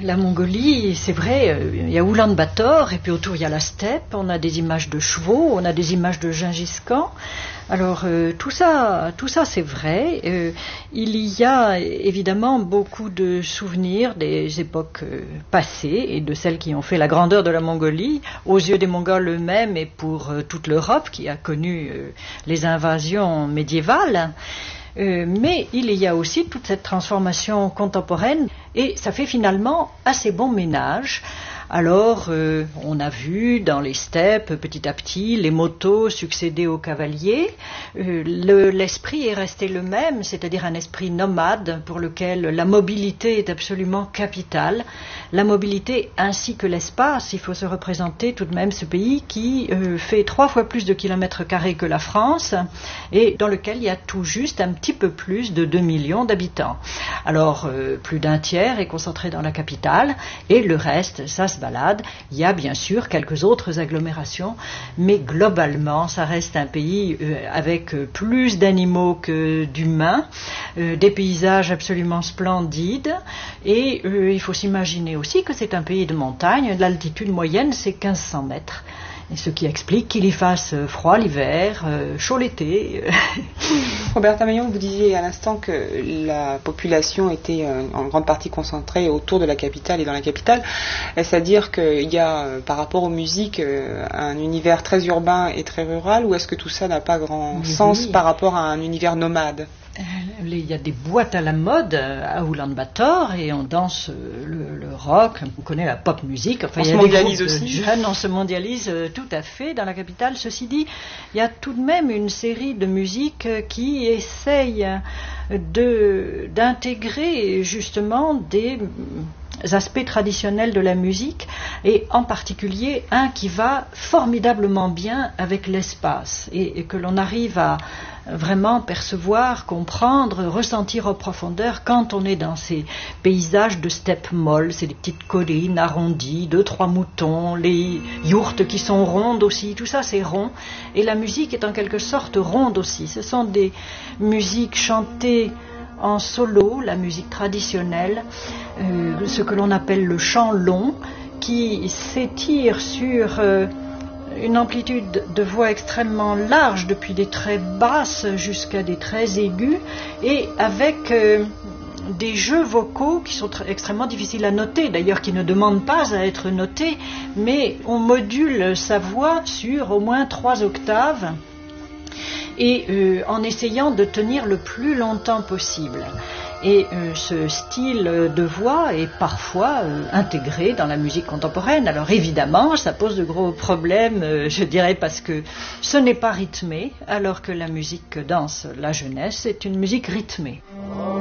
La Mongolie, c'est vrai, il y a Oulan-Bator et puis autour il y a la steppe, on a des images de chevaux, on a des images de Gingis-Khan. Alors tout ça c'est vrai. Il y a évidemment beaucoup de souvenirs des époques passées et de celles qui ont fait la grandeur de la Mongolie aux yeux des Mongols eux-mêmes et pour toute l'Europe qui a connu les invasions médiévales. Mais il y a aussi toute cette transformation contemporaine et ça fait finalement assez bon ménage. Alors, on a vu dans les steppes, petit à petit, les motos succéder aux cavaliers. L'esprit est resté le même, c'est-à-dire un esprit nomade pour lequel la mobilité est absolument capitale. La mobilité ainsi que l'espace, il faut se représenter tout de même ce pays qui fait 3 fois plus de kilomètres carrés que la France et dans lequel il y a tout juste un petit peu plus de 2 millions d'habitants. Alors, plus d'un tiers est concentré dans la capitale et le reste, ça se balade. Il y a bien sûr quelques autres agglomérations, mais globalement, ça reste un pays avec plus d'animaux que d'humains, des paysages absolument splendides, et il faut s'imaginer aussi que c'est un pays de montagne. L'altitude moyenne, c'est 1500 mètres. Et ce qui explique qu'il y fasse froid l'hiver, chaud l'été. Roberta Maillon, vous disiez à l'instant que la population était en grande partie concentrée autour de la capitale et dans la capitale. Est-ce à dire qu'il y a, par rapport aux musiques, un univers très urbain et très rural, ou est-ce que tout ça n'a pas grand sens par rapport à un univers nomade ? Il y a des boîtes à la mode à Oulan-Bator et on danse le rock, on connaît la pop musique. Enfin, on se mondialise aussi. Jeunes, on se mondialise tout à fait dans la capitale. Ceci dit, il y a tout de même une série de musiques qui essayent d'intégrer justement des aspects traditionnels de la musique et en particulier un qui va formidablement bien avec l'espace et que l'on arrive à vraiment percevoir, comprendre, ressentir en profondeur quand on est dans ces paysages de steppe molle. C'est des petites collines arrondies, 2-3 moutons, les yourtes qui sont rondes aussi, tout ça c'est rond et la musique est en quelque sorte ronde aussi. Ce sont des musiques chantées en solo, la musique traditionnelle, ce que l'on appelle le chant long, qui s'étire sur une amplitude de voix extrêmement large, depuis des très basses jusqu'à des très aigus, et avec des jeux vocaux qui sont extrêmement difficiles à noter, d'ailleurs qui ne demandent pas à être notés, mais on module sa voix sur au moins 3 octaves, et en essayant de tenir le plus longtemps possible. Et ce style de voix est parfois intégré dans la musique contemporaine. Alors évidemment, ça pose de gros problèmes, je dirais, parce que ce n'est pas rythmé, alors que la musique que danse la jeunesse est une musique rythmée.